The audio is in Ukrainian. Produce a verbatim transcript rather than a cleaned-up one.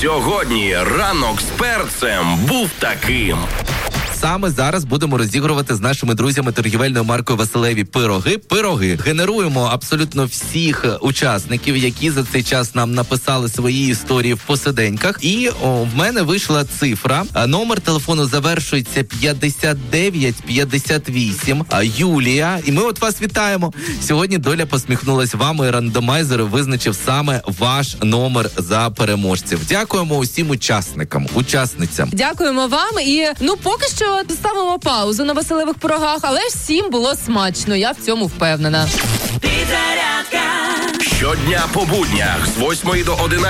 Сьогодні ранок з перцем був таким. Саме зараз будемо розігрувати з нашими друзями торгівельною маркою Василеві пироги. Пироги. Генеруємо абсолютно всіх учасників, які за цей час нам написали свої історії в посиденьках. І о, в мене вийшла цифра. Номер телефону завершується п'ятдесят дев'ять п'ятдесят вісім. Юлія. І ми от вас вітаємо. Сьогодні доля посміхнулась вам, і рандомайзер визначив саме ваш номер за переможців. Дякуємо усім учасникам, учасницям. Дякуємо вам. І, ну, поки що ставимо паузу на Василевих пирогах, але всім було смачно, я в цьому впевнена. Щодня по буднях з восьмої до одинадцятої